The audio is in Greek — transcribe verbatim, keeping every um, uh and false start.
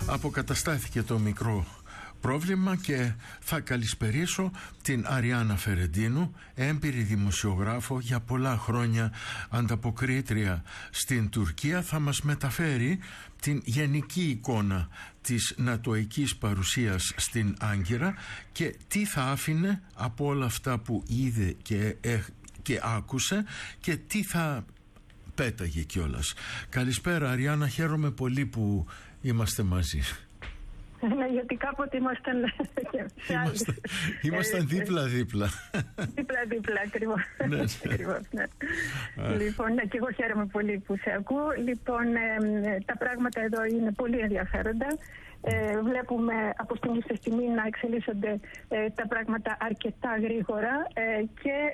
Αποκαταστάθηκε το μικρό πρόβλημα και θα καλησπερίσω την Αριάννα Φερεντίνου, έμπειρη δημοσιογράφο, για πολλά χρόνια ανταποκρίτρια στην Τουρκία. Θα μας μεταφέρει την γενική εικόνα της νατοικής παρουσίας στην Άγκυρα και τι θα άφηνε από όλα αυτά που είδε και, ε, και άκουσε και τι θα πέταγε κιόλας. Καλησπέρα Αριάννα, χαίρομαι πολύ που είμαστε μαζί. Ναι, γιατί κάποτε ήμασταν Ήμασταν, ήμασταν δίπλα-δίπλα. Δίπλα-δίπλα, ακριβώς. Ναι, ακριβώς, ναι. Λοιπόν, ναι, και εγώ χαίρομαι πολύ που σε ακούω. Λοιπόν, ε, τα πράγματα εδώ είναι πολύ ενδιαφέροντα. Ε, βλέπουμε από στιγμή σε στιγμή να εξελίσσονται ε, τα πράγματα αρκετά γρήγορα ε, και